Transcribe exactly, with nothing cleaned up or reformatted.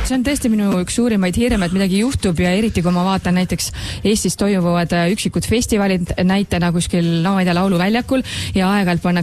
see on tõesti minu üks suurimaid hirme, et midagi juhtub ja eriti kui ma vaatan näiteks Eestis toimuvad üksikud festivalid näitena kuskil, no ma ei tea, lauluväljakul ja aeg-ajalt pannakse